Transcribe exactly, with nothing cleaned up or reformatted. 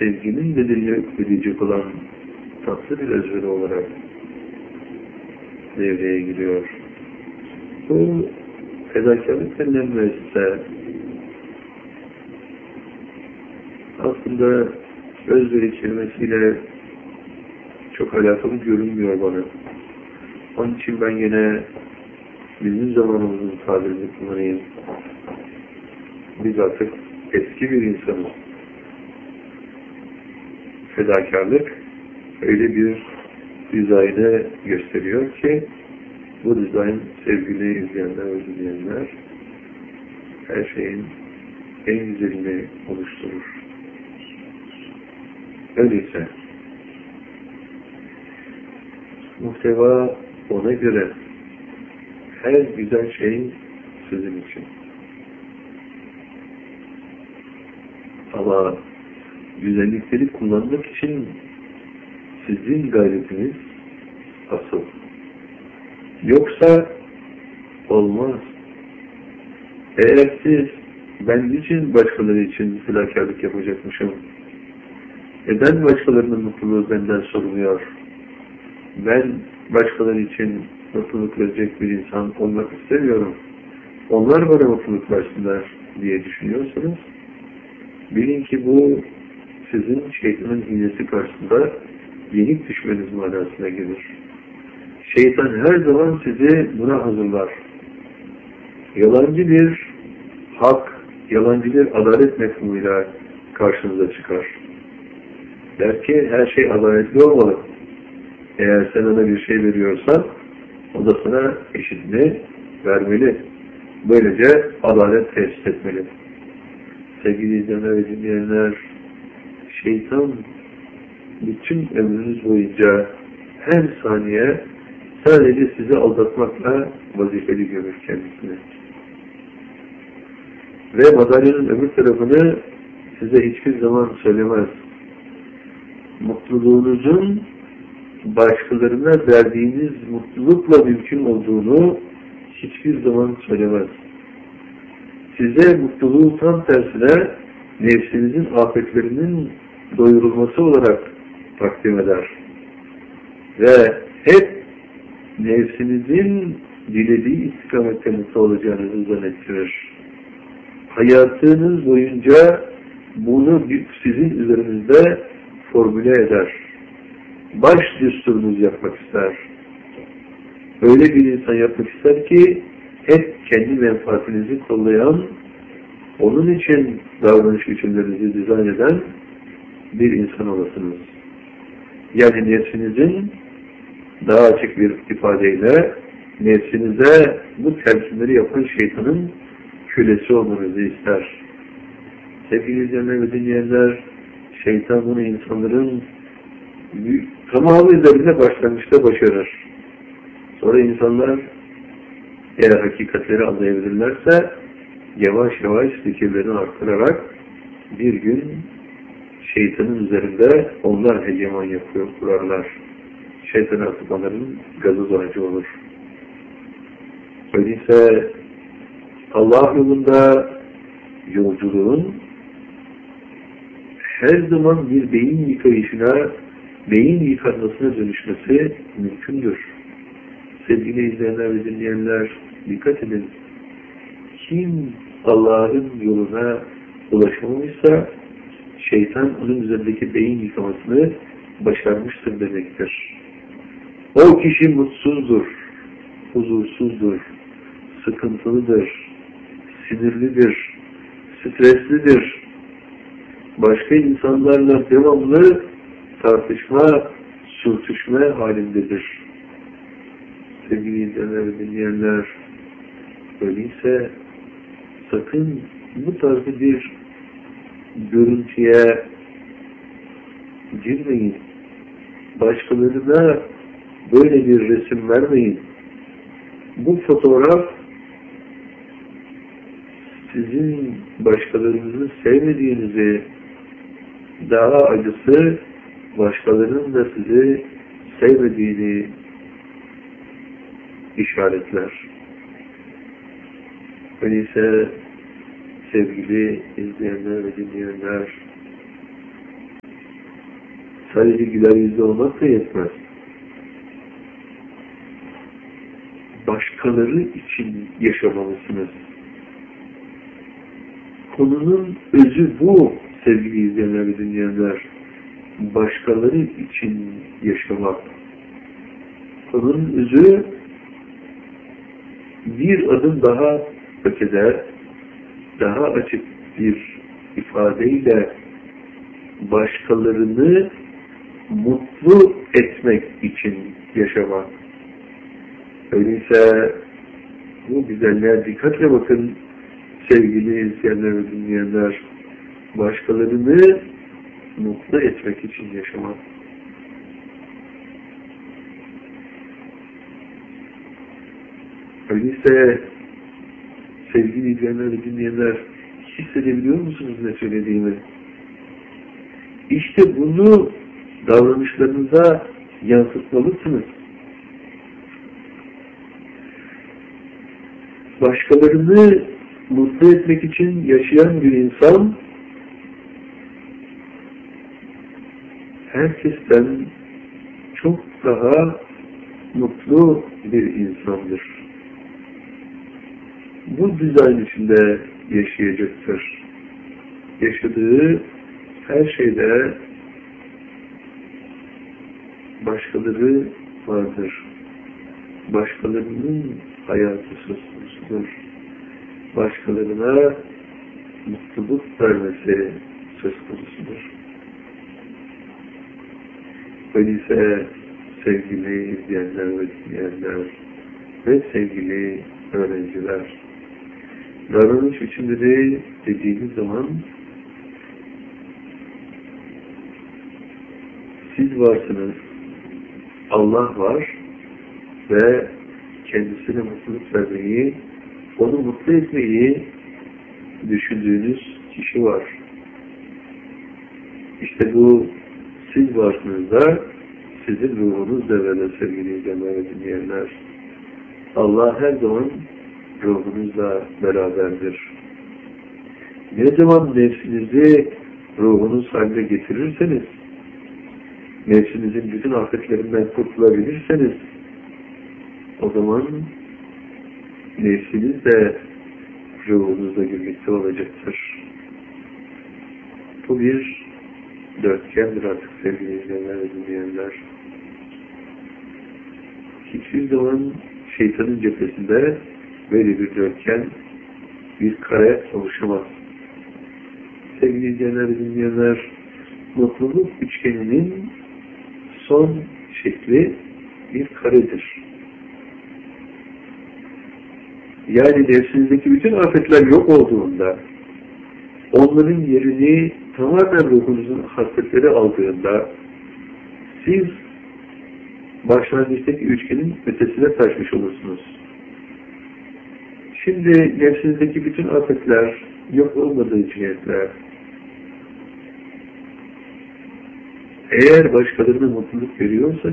sevginin bedelini ödeyecek olan tatlı bir özveri olarak devreye giriyor. Bu fedakarlık denilen müessese aslında özveri kelimesiyle çok alakalı görünmüyor bana. Onun için ben yine bizim zamanımızın tabirini kullanayım. Biz artık eski bir insanız. Fedakarlık öyle bir dizaynı gösteriyor ki bu dizayn sevgili izleyenler ve dinleyenler her şeyin en güzelini oluşturur. Öyleyse muhteva ona göre her güzel şey sizin için. Ama güzellikleri kullanmak için sizin gayretiniz asıl. Yoksa olmaz. Eğer siz ben için başkaları için fedakarlık yapacakmışım, neden başkalarının mutluluğu benden soruluyor? Ben başkaları için mutluluk verecek bir insan olmak istemiyorum. Onlar bana mutluluk versinler diye düşünüyorsanız, bilin ki bu sizin şeytanın hilesi karşısında yenik düşmeniz manasına gelir. Şeytan her zaman sizi buna hazırlar. Yalancı bir hak, yalancı bir adalet mefhumuyla karşınıza çıkar. Der ki her şey adaletli olmalı. Eğer sen ona bir şey veriyorsan o da sana eşitini vermeli. Böylece adalet tesis etmeli. Sevgili izleyenler ve dinleyenler, şeytan bütün ömrünüz boyunca her saniye sadece sizi aldatmakla vazifeli görür kendisini. Ve madalyonun öbür tarafını size hiçbir zaman söylemez. Mutluluğunuzun başkalarına verdiğiniz mutlulukla mümkün olduğunu hiçbir zaman söylemez. Size mutluluğu tam tersine nefsinizin afetlerinin doyurulması olarak takdim eder. Ve hep nefsinizin dilediği istikamette mutlu olacağınızı zannettirir. Hayatınız boyunca bunu sizin üzerinizde formüle eder. Baş düsturunuz yapmak ister. Öyle bir insan yapmak ister ki hep kendi menfaatinizi kollayan, onun için davranış biçimlerinizi dizayn eden bir insan olasınız. Yani nefsinizin daha açık bir ifadeyle nefsinize bu telkinleri yapan şeytanın kölesi olmanızı ister. Sevgili izleyenler ve dinleyenler, şeytan bunu insanların tamamı üzerinde başlangıçta başarır. Sonra insanlar eğer hakikatleri anlayabilirlerse yavaş yavaş fikirlerini arttırarak bir gün şeytanın üzerinde onlar hegeman yapıyor, kurarlar. Şeytana atıpanların gazı zarcı olur. Öyleyse Allah yolunda yolculuğun her zaman bir beyin yıkayışına, beyin yıkanmasına dönüşmesi mümkündür. Sevgili izleyenler ve dinleyenler, dikkat edin. Kim Allah'ın yoluna ulaşamamışsa şeytan onun üzerindeki beyin yıkamasını başarmıştır demektir. O kişi mutsuzdur, huzursuzdur, sıkıntılıdır, sinirlidir, streslidir. Başka insanlarla devamlı tartışma, sürtüşme halindedir. Sevgili izleyenler ve dinleyenler, öyleyse sakın bu tarzı bir görüntüye girmeyin. Başkalarına böyle bir resim vermeyin. Bu fotoğraf sizin başkalarınızı sevmediğinizi, daha acısı başkalarının da sizi sevmediğini işaretler. Öyleyse sevgili izleyenler ve dinleyenler, Sadece güler yüzlü olmak da yetmez. Başkaları için yaşamalısınız. Konunun özü bu sevgili izleyenler ve dinleyenler. Başkaları için yaşamak. Konunun özü bir adım daha ötede, daha açık bir ifadeyle başkalarını mutlu etmek için yaşamak. Öyleyse bu güzelliğe dikkatle bakın sevgili izleyenler ve dinleyenler. Başkalarını mutlu etmek için yaşamak. Öyleyse sevgili izleyenler ve dinleyenler hissedebiliyor musunuz ne söylediğimi? İşte bunu davranışlarınıza yansıtmalısınız. Başkalarını mutlu etmek için yaşayan bir insan herkesten çok daha mutlu bir insandır. Bu dizayn içinde yaşayacaktır. Yaşadığı her şeyde başkaları vardır. Başkalarının hayatı söz konusudur. Başkalarına mutluluk vermesi söz konusudur. Öyleyse sevgili izleyenler ve dinleyenler ve sevgili öğrenciler, davranış biçimleri dediğimiz zaman siz varsınız, Allah var ve kendisine mutluluk vermeyi, onu mutlu etmeyi düşündüğünüz kişi var. İşte bu siz varsınız da sizin ruhunuz devrede sevgili izleyenler ve dinleyenler. Allah her zaman ruhunuzla beraberdir. Ne zaman nefsinizi ruhunuz haline getirirseniz, nefsinizin bütün afetlerinden kurtulabilirseniz, o zaman nefsiniz de ruhunuzla birlikte olacaktır. Bu bir dörtgendir artık sevgili izleyenler ve dinleyenler. Hiçbir zaman şeytanın cephesinde böyle bir dörtgen, bir kare oluşamaz. Sevgili izleyenler ve dinleyenler, mutluluk üçgeninin son şekli bir karedir. Yani nefsinizdeki bütün afetler yok olduğunda, onların yerini tamamen ruhunuzun hasletleri aldığında, siz başlangıçtaki üçgenin ötesine taşmış olursunuz. Şimdi nefsinizdeki bütün afetler yok olmadığı cihetle, eğer başkalarına mutluluk veriyorsanız,